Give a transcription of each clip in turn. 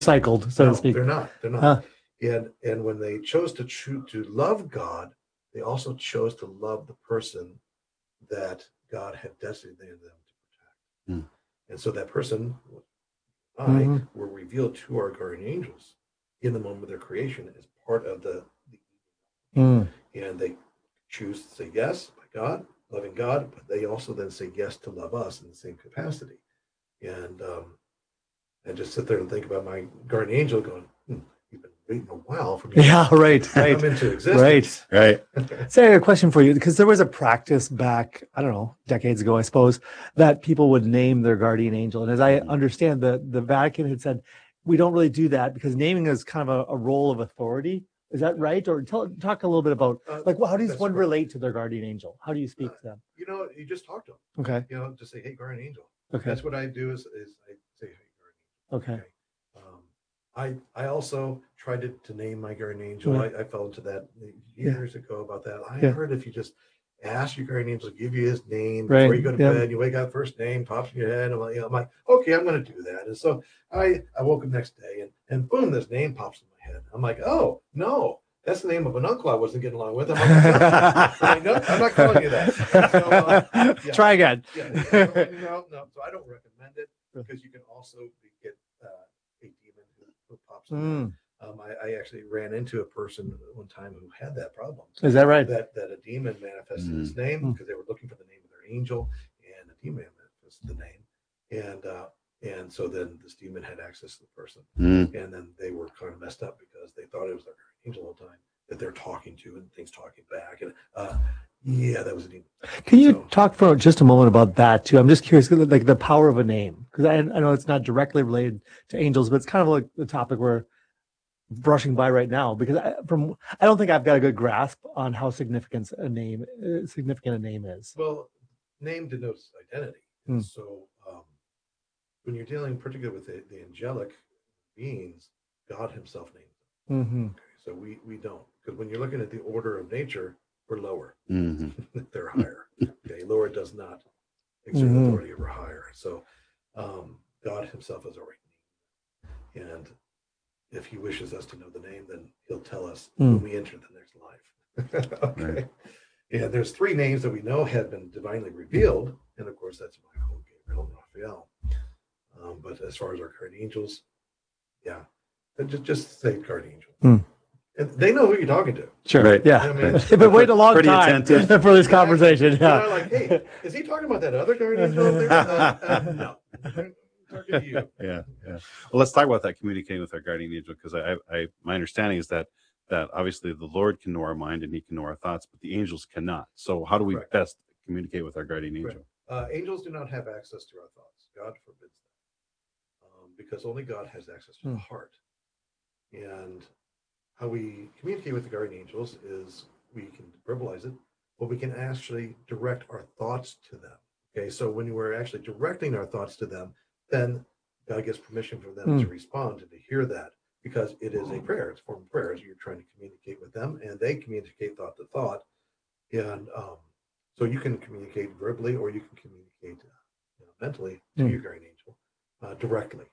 cycled, so to No, speak. they're not. They're not. And when they chose to love God, they also chose to love the person that God had designated them to protect. Mm. And so that person, Mhm. were revealed to our guardian angels in the moment of their creation as part of the Mm. and they choose to say yes by God, loving God, but they also then say yes to love us in the same capacity. And I just sit there and think about my guardian angel going, you've been waiting a while for me Yeah, right, to come into existence. right. So I have a question for you, because there was a practice back, I don't know, decades ago, I suppose, that people would name their guardian angel. And as I understand, the Vatican had said, we don't really do that because naming is kind of a role of authority. Is that right? Or talk a little bit about, how does one relate to their guardian angel? How do you speak to them? You just talk to them. Okay. Just say, hey, guardian angel. Okay. That's what I do is I say, hey, guardian angel. Okay. I also tried to name my guardian angel. Yeah. I fell into that years ago about that. I Yeah. heard if you just ask your guardian angel to give you his name Right. before you go to bed, you wake up, first name pops in your head. I'm like, okay, I'm going to do that. And so I woke up next day and boom, this name pops in my head. I'm like, oh no, that's the name of an uncle I wasn't getting along with. I'm like, no, I'm not calling you that. So, try again. No. So I don't recommend it because you can also get a demon who pops in. I actually ran into a person one time who had that problem. Is that right? That a demon manifested his name because they were looking for the name of their angel, and the demon manifested the name, and so then this demon had access to the person, and then they were kind of messed up because they thought it was their angel all the time that they're talking to, and things talking back, and that was a demon. Can you talk for just a moment about that too? I'm just curious, like the power of a name, because I know it's not directly related to angels, but it's kind of like the topic we're brushing by right now. Because I don't think I've got a good grasp on how significant a name is. Well, name denotes identity, so when you're dealing particularly with the angelic beings, God Himself names them. Mm-hmm. Okay, so we don't, because when you're looking at the order of nature, we're lower. They're higher. Okay, lower does not exert authority over higher. So God Himself is already named, and if He wishes us to know the name, then He'll tell us when we enter the next life. Okay. Right. And there's 3 names that we know have been divinely revealed, and of course that's Michael, Gabriel, and Raphael. But as far as our guardian angels, just say guardian angel. And they know who you're talking to. Sure. Right. Yeah. I mean, they've been waiting a long time for this conversation. Yeah. They're like, hey, is he talking about that other guardian angel there? No. I'm talking to you. Yeah. Well, let's talk about that, communicating with our guardian angel, because my understanding is that obviously the Lord can know our mind and He can know our thoughts, but the angels cannot. So how do we best communicate with our guardian angel? Angels do not have access to our thoughts. God forbids that, because only God has access to the heart. And how we communicate with the guardian angels is we can verbalize it, but we can actually direct our thoughts to them. Okay, so when we're actually directing our thoughts to them, then God gives permission for them to respond and to hear that, because it is a prayer. It's a form of prayer. You're trying to communicate with them, and they communicate thought to thought. And so you can communicate verbally, or you can communicate mentally to your guardian angel directly.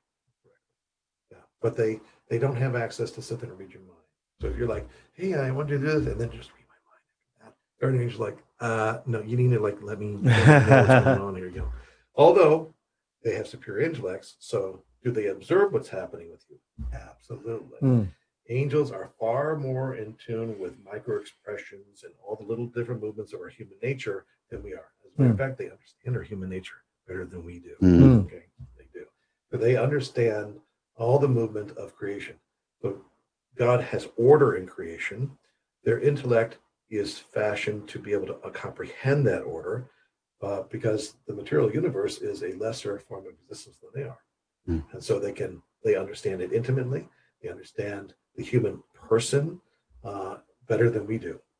Yeah, but they don't have access to sit there and read your mind. So if you're like, hey, I want to do this, and then just read my mind after that, guardian angel's like, no, you need to let me know what's going on. Here you go. Although they have superior intellects, so do they observe what's happening with you? Absolutely. Angels are far more in tune with micro expressions and all the little different movements of our human nature than we are. As a matter of fact, they understand our human nature better than we do. Okay, they do. But they understand all the movement of creation. So God has order in creation. Their intellect is fashioned to be able to comprehend that order, because the material universe is a lesser form of existence than they are. And so they understand it intimately. They understand the human person better than we do.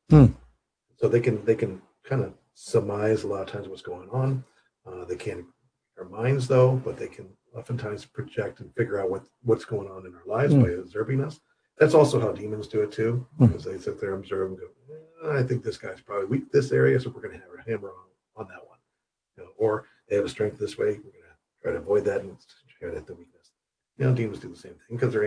So they can kind of surmise a lot of times what's going on. They can't our minds though, but they can oftentimes project and figure out what's going on in our lives by observing us. That's also how demons do it too, because they sit there and observe and go, I think this guy's probably weak this area, so we're going to have a hammer on that one. Or they have a strength this way, we're going to try to avoid that and try to hit the weakness. You know, demons do the same thing because they're